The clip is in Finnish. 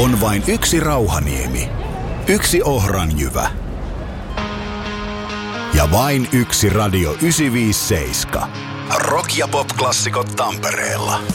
On vain yksi Rauhaniemi, yksi Ohranjyvä ja vain yksi Radio 957. Rock- ja pop-klassikot Tampereella.